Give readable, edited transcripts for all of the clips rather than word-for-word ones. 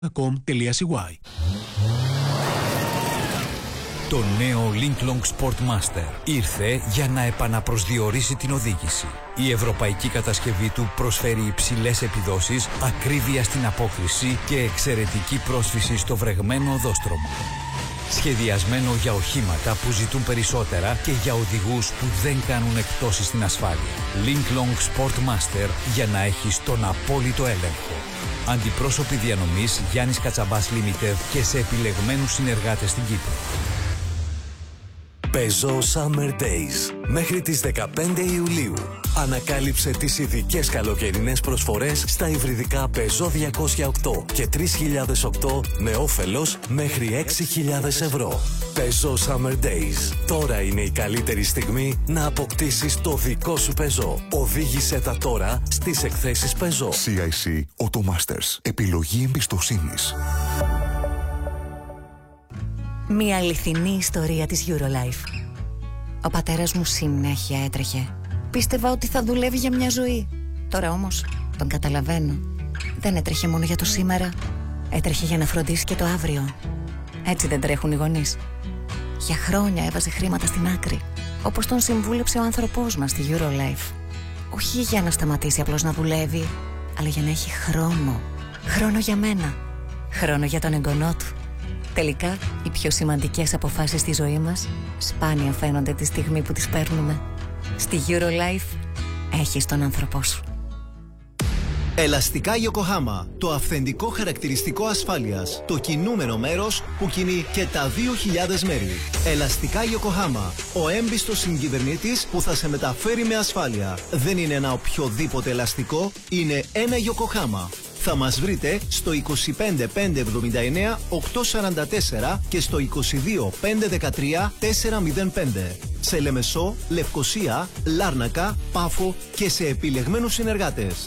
com.cy. Το νέο Linklong Sportmaster ήρθε για να επαναπροσδιορίσει την οδήγηση. Η ευρωπαϊκή κατασκευή του προσφέρει υψηλές επιδόσεις, ακρίβεια στην απόκριση και εξαιρετική πρόσφυση στο βρεγμένο οδόστρωμα. Σχεδιασμένο για οχήματα που ζητούν περισσότερα και για οδηγούς που δεν κάνουν εκπτώσεις στην ασφάλεια. Linklong Sportmaster για να έχεις τον απόλυτο έλεγχο. Αντιπρόσωποι διανομής Γιάννης Κατσαμπάς Limited και σε επιλεγμένους συνεργάτες στην Κύπρο. Peugeot Summer Days. Μέχρι τις 15 Ιουλίου. Ανακάλυψε τις ειδικές καλοκαιρινές προσφορές στα υβριδικά Peugeot 208 και 3008 με όφελος μέχρι 6.000 ευρώ. Peugeot Summer Days. Τώρα είναι η καλύτερη στιγμή να αποκτήσεις το δικό σου Peugeot. Οδήγησε τα τώρα στις εκθέσεις Peugeot. CIC Automasters. Επιλογή εμπιστοσύνης. Μια αληθινή ιστορία της Eurolife. Ο πατέρας μου συνέχεια έτρεχε. Πίστευα ότι θα δουλεύει για μια ζωή. Τώρα όμως τον καταλαβαίνω. Δεν έτρεχε μόνο για το σήμερα. Έτρεχε για να φροντίσει και το αύριο. Έτσι δεν τρέχουν οι γονείς. Για χρόνια έβαζε χρήματα στην άκρη, όπως τον συμβούλεψε ο άνθρωπός μας στη Eurolife. Όχι για να σταματήσει απλώς να δουλεύει, αλλά για να έχει χρόνο. Χρόνο για μένα. Χρόνο για τον εγγονό του. Τελικά, οι πιο σημαντικές αποφάσεις στη ζωή μας σπάνια φαίνονται τη στιγμή που τις παίρνουμε. Στη Eurolife έχεις τον άνθρωπό σου. Ελαστικά Yokohama. Το αυθεντικό χαρακτηριστικό ασφάλειας. Το κινούμενο μέρος που κινεί και τα 2.000 μέρη. Ελαστικά Yokohama. Ο έμπιστος συγκυβερνήτης που θα σε μεταφέρει με ασφάλεια. Δεν είναι ένα οποιοδήποτε ελαστικό, είναι ένα Yokohama. Θα μας βρείτε στο 25 579 844 και στο 22 513 405. Σε Λεμεσό, Λευκοσία, Λάρνακα, Πάφο και σε επιλεγμένους συνεργάτες.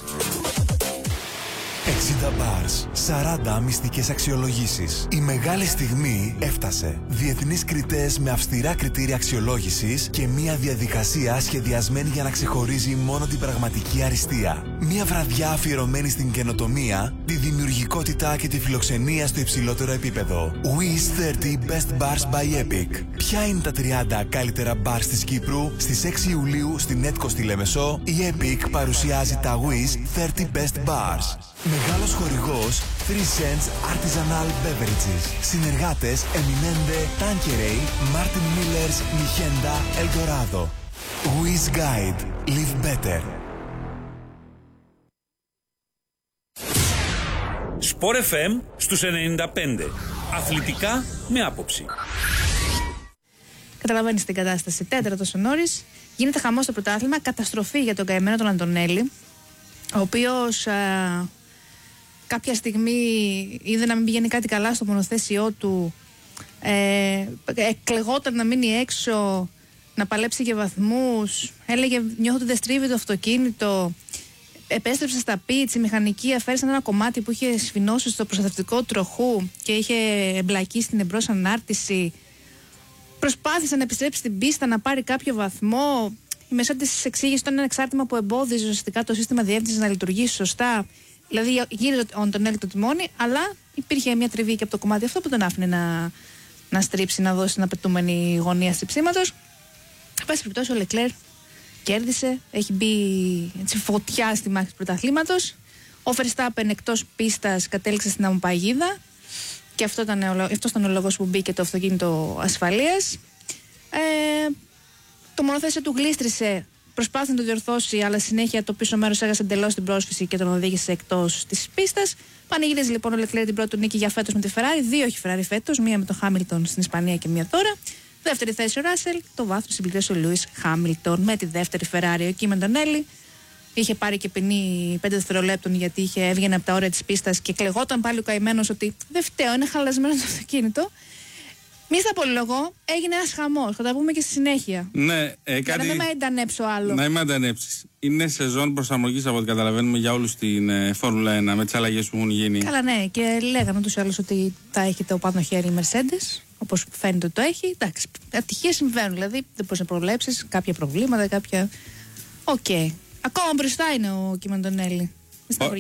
60 bars, 40 μυστικές αξιολογήσεις. Η μεγάλη στιγμή έφτασε. Διεθνείς κριτές με αυστηρά κριτήρια αξιολόγησης και μια διαδικασία σχεδιασμένη για να ξεχωρίζει μόνο την πραγματική αριστεία. Μια βραδιά αφιερωμένη στην καινοτομία, τη δημιουργικότητα και τη φιλοξενία στο υψηλότερο επίπεδο. Wiz 30 Best Bars by Epic. Ποια είναι τα 30 καλύτερα bars της Κύπρου? Στις 6 Ιουλίου στην Έτκο στη Λεμεσό, η Epic παρουσιάζει τα Wiz 30 Best Bars. Μεγάλος χορηγός 3 Cents Artisanal Beverages. Συνεργάτες Eminente, Tanqueray, Martin Millers, Michenda, Eldorado. Wiz Guide. Live better. Sport FM στους 95. Αθλητικά με άποψη. Καταλαβαίνεις την κατάσταση. Τέταρτος ο Νόρις. Γίνεται χαμός στο πρωτάθλημα. Καταστροφή για τον καημένο τον Αντωνέλη, ο οποίος κάποια στιγμή είδε να μην πηγαίνει κάτι καλά στο μονοθέσιό του, εκλεγόταν να μείνει έξω, να παλέψει για βαθμούς, έλεγε νιώθω ότι δεν στρίβει το αυτοκίνητο, επέστρεψε στα πιτς, η μηχανική αφαίρεσαν ένα κομμάτι που είχε σφινώσει στο προστατευτικό τροχού και είχε εμπλακεί στην εμπρός ανάρτηση, προσπάθησε να επιστρέψει στην πίστα να πάρει κάποιο βαθμό. Η Mercedes εξήγησε ότι ήταν ένα εξάρτημα που εμπόδιζε ουσιαστικά το σύστημα διεύθυνσης να λειτουργήσει σωστά. Δηλαδή γύριζε ο Αντωνέλη το τιμόνι, αλλά υπήρχε μια τριβή και από το κομμάτι αυτό που τον άφηνε να στρίψει, να δώσει την απαιτούμενη γωνία στριψίματος. Εν πάση περιπτώσει, ο Λεκλέρ κέρδισε, έχει μπει έτσι, φωτιά στη μάχη του πρωταθλήματος. Ο Verstappen εκτός πίστας κατέληξε στην αμμοπαγίδα και αυτός ήταν ο λόγος που μπήκε το αυτοκίνητο ασφαλείας. Το μονοθέσιο του γλίστρισε. Προσπάθησε να το διορθώσει, αλλά συνέχεια το πίσω μέρος έχασε εντελώς την πρόσφυση και τον οδήγησε εκτός της πίστας. Πανηγύριζε λοιπόν ο Λεκλέρ την πρώτη νίκη για φέτος με τη Ferrari. Δύο έχει Ferrari φέτος, μία με τον Χάμιλτον στην Ισπανία και μία τώρα. Δεύτερη θέση ο Ράσελ, το βάθος συμπληρώσει ο Λούις Χάμιλτον με τη δεύτερη Ferrari. Ο Κίμεν Ντονέλη είχε πάρει και ποινή 5 δευτερολέπτων γιατί έβγαινε από τα όρια της πίστας και κλεγόταν πάλι ο καημένος ότι δεν φταίω, είναι χαλασμένο το αυτοκίνητο. Μη στα πολυλογώ, έγινε ένας χαμός. Θα τα πούμε και στη συνέχεια. Ναι, κάτι... Να μην με εντανέψω άλλο. Να μην εντανέψεις. Είναι σεζόν προσαρμογής από ό,τι καταλαβαίνουμε για όλους στην Φόρμουλα 1 με τις αλλαγές που έχουν γίνει. Καλά, ναι, και λέγαμε τους άλλους ότι θα έχει το πάνω χέρι η Mercedes, όπως φαίνεται ότι το έχει. Εντάξει, ατυχίες συμβαίνουν. Δηλαδή δεν μπορείς να προβλέψεις κάποια προβλήματα, κάποια. Οκ. Ακόμα μπροστά είναι ο Κίμεν Ντονέλη. Μη στεναχωριέσαι.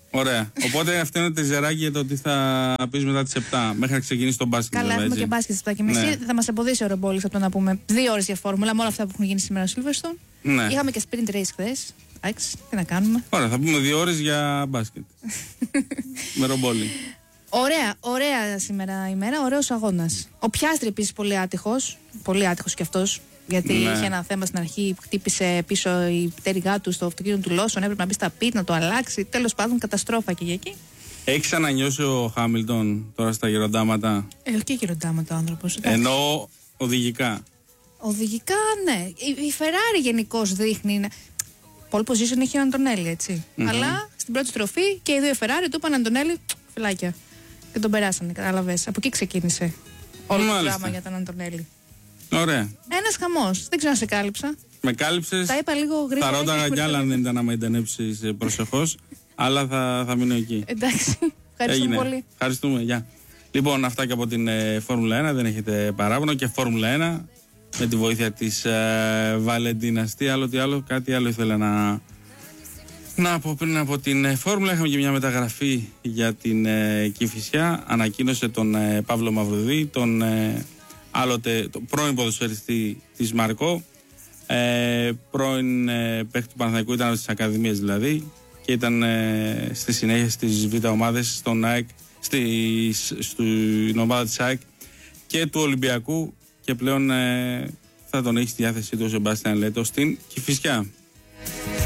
Ωραία. Οπότε αυτό είναι το τριζεράκι για το τι θα πεις μετά τις 7. Μέχρι να ξεκινήσει το μπάσκετ. Καλά, έχουμε και μπάσκετ στις 7:30. Ναι. Θα μας εμποδίσει ο Ρεμπόλης από το να πούμε 2 ώρες για φόρμουλα με όλα αυτά που έχουν γίνει σήμερα στο Silverstone. Ναι. Είχαμε και sprint race χθες. Εντάξει, τι να κάνουμε. Ωραία, θα πούμε 2 ώρες για μπάσκετ. Με Ρομπόλη. Ωραία σήμερα ημέρα, ωραίος αγώνας. Ο Πιάστρη επίσης πολύ άτυχος κι αυτός. Γιατί Ναι. είχε ένα θέμα στην αρχή, χτύπησε πίσω η πτέρυγά του στο αυτοκίνητο του Λόσον, έπρεπε να μπει στα πιτ, να το αλλάξει. Τέλος πάντων, καταστρόφα και για εκεί. Έχει ανανιώσει ο Χάμιλτον τώρα στα γεροντάματα? Όχι και γεροντάματα ο άνθρωπος. Εννοώ οδηγικά. Οδηγικά, ναι. Η Ferrari γενικώς δείχνει. Pole position έχει ο Αντωνέλη, έτσι. Αλλά στην πρώτη στροφή και οι δύο Ferrari του είπαν Αντωνέλη, φυλάκια. Και τον περάσανε, κατάλαβες. Από εκεί ξεκίνησε όλο το δράμα για τον Αντωνέλη. Ωραία. Ένας χαμός. Δεν ξέρω αν σε κάλυψα. Με κάλυψες. Τα είπα λίγο γρήγορα. Θα ρώταγα κι άλλα αν δεν ήταν να με εντενέψεις προσεχώς. Αλλά θα μείνω εκεί. Εντάξει. Ευχαριστούμε πολύ. Ευχαριστούμε. Γεια. Λοιπόν, αυτά και από την Φόρμουλα 1. Δεν έχετε παράπονο. Και Φόρμουλα 1 με τη βοήθεια της Βαλεντίνας. Τι άλλο, κάτι άλλο ήθελα να πω πριν από την Φόρμουλα. Είχαμε και μια μεταγραφή για την Κηφισιά. Ανακοίνωσε τον Παύλο Μαυρουδή, τον πρώην ποδοσφαιριστή της Μαρκό, πρώην παίκτη του Παναθηναϊκού, ήταν από τις Ακαδημίες δηλαδή, και ήταν στη συνέχεια στις Β' ομάδες στον ΑΕΚ, στην ομάδα της ΑΕΚ και του Ολυμπιακού, και πλέον θα τον έχει στη διάθεσή του ο Σεμπάστιαν Λέτο στην Κηφισιά.